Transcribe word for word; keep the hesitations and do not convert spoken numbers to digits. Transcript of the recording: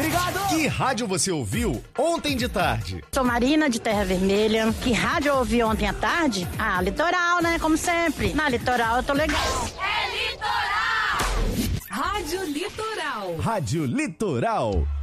Obrigado! Que rádio você ouviu ontem de tarde? Sou Marina de Terra Vermelha. Que rádio eu ouvi ontem à tarde? Ah, Litoral, né? Como sempre. Na Litoral eu tô legal. É Litoral! Rádio Litoral. Rádio Litoral.